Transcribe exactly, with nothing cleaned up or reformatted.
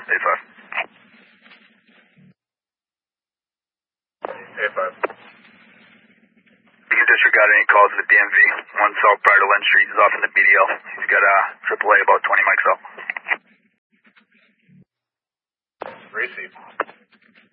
eight five. eight five. You can disregard any calls to the D M V. One South prior to Lynn Street is off in the B D L. He's got uh, triple A about twenty mics out. Receive.